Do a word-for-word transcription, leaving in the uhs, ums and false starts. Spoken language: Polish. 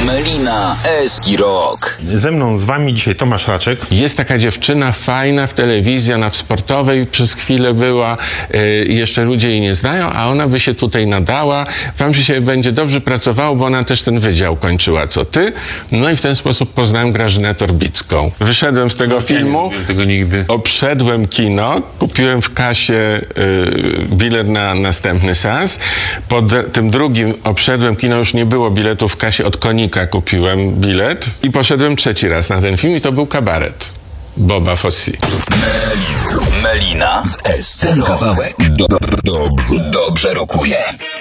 Melina, Eski Rock. Ze mną, z wami dzisiaj Tomasz Raczek. Jest taka dziewczyna fajna w telewizji, ona w sportowej przez chwilę była, yy, jeszcze ludzie jej nie znają, a ona by się tutaj nadała. Wam się będzie dobrze pracowało, bo ona też ten wydział kończyła, co ty. No i w ten sposób poznałem Grażynę Torbicką. Wyszedłem z tego filmu, nie tego nigdy. obszedłem kino, kupiłem w kasie yy, bilet na następny seans. Po tym drugim obszedłem kino, już nie było biletu w kasie, od Konika kupiłem bilet i poszedłem trzeci raz na ten film i to był Kabaret Boba Fosse. Melina w Eski Rock. Ten kawałek do, do, dobrze, dobrze rokuje.